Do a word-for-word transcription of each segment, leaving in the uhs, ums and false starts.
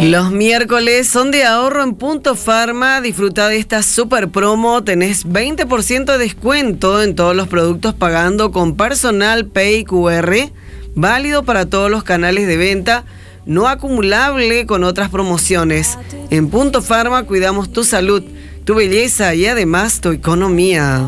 Los miércoles son de ahorro en Punto Pharma. Disfruta de esta super promo. Tenés veinte por ciento de descuento en todos los productos pagando con Personal Pay Q R. Válido para todos los canales de venta. No acumulable con otras promociones. En Punto Pharma cuidamos tu salud, tu belleza y además tu economía.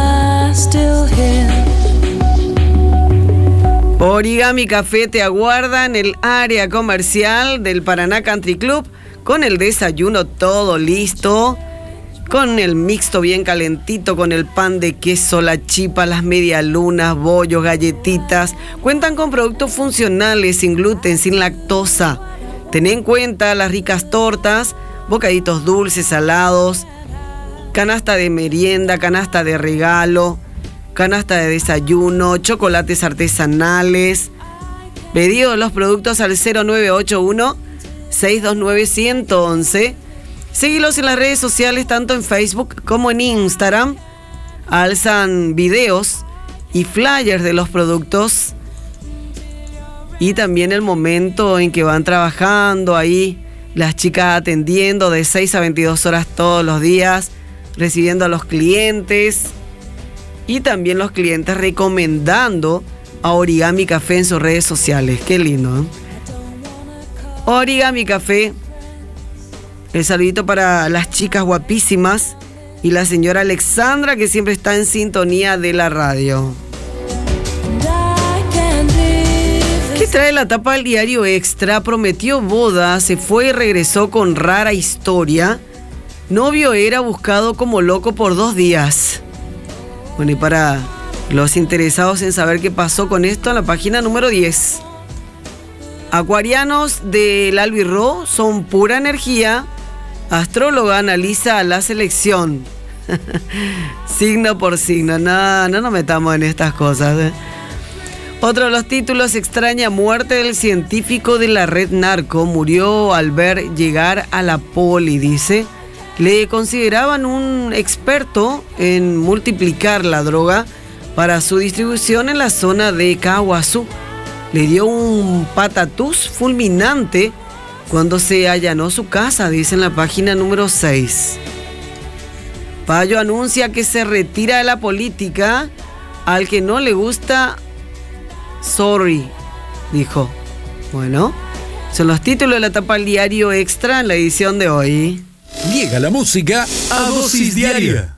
Origami Café te aguarda en el área comercial del Paraná Country Club con el desayuno todo listo, con el mixto bien calentito, con el pan de queso, la chipa, las medialunas, bollos, galletitas. Cuentan con productos funcionales, sin gluten, sin lactosa. Ten en cuenta las ricas tortas, bocaditos dulces, salados, canasta de merienda, canasta de regalo, canasta de desayuno, chocolates artesanales. Pedido de los productos al cero nueve ocho uno, seis dos nueve, uno uno uno. Seguilos en las redes sociales, tanto en Facebook como en Instagram. Alzan videos y flyers de los productos. Y también el momento en que van trabajando ahí, las chicas atendiendo de seis a veintidós horas todos los días, recibiendo a los clientes. Y también los clientes recomendando a Origami Café en sus redes sociales. Qué lindo, ¿eh? Origami Café. El saludito para las chicas guapísimas y la señora Alexandra, que siempre está en sintonía de la radio. ¿Qué trae la tapa del diario Extra? Prometió boda, se fue y regresó con rara historia. Novio era buscado como loco por dos días. Bueno, y para los interesados en saber qué pasó con esto, en la página número diez. Acuarianos del Albirro son pura energía. Astróloga analiza la selección. Signo por signo. No, no nos metamos en estas cosas, ¿eh? Otro de los títulos: extraña muerte del científico de la red narco. Murió al ver llegar a la poli, dice. Le consideraban un experto en multiplicar la droga para su distribución en la zona de Caguazú. Le dio un patatús fulminante cuando se allanó su casa, dice en la página número seis. Payo anuncia que se retira de la política. Al que no le gusta, sorry, dijo. Bueno, son los títulos de la tapa del diario Extra en la edición de hoy. Llega la música a Dosis Diaria.